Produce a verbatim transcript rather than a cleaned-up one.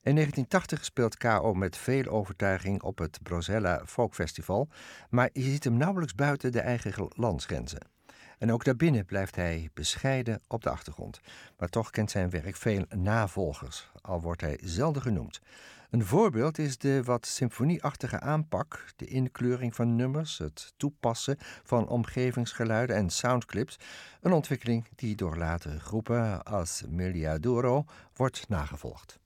In negentien tachtig speelt K O met veel overtuiging op het Brozella Folk Festival, maar je ziet hem nauwelijks buiten de eigen landsgrenzen. En ook daarbinnen blijft hij bescheiden op de achtergrond. Maar toch kent zijn werk veel navolgers, al wordt hij zelden genoemd. Een voorbeeld is de wat symfonieachtige aanpak, de inkleuring van nummers, het toepassen van omgevingsgeluiden en soundclips. Een ontwikkeling die door latere groepen als Miliadoro wordt nagevolgd.